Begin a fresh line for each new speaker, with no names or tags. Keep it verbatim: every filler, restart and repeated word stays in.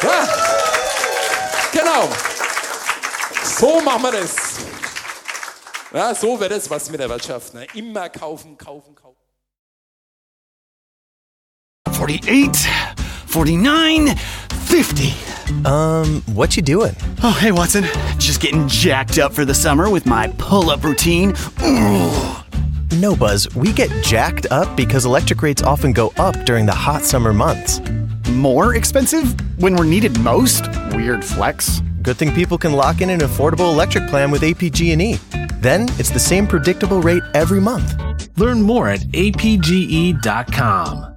Ja, genau. So machen wir das. Ja, so wird es was mit der Wirtschaft. Ne? Immer kaufen, kaufen, kaufen.
forty-eight, forty-nine, fifty.
Um, what you doing?
Oh, hey, Watson. Just getting jacked up for the summer with my pull-up routine. Ooh.
No, Buzz. We get jacked up because electric rates often go up during the hot summer months.
More expensive when we're needed most? Weird flex.
Good thing people can lock in an affordable electric plan with A P G and E. Then it's the same predictable rate every month.
Learn more at A P G E dot com.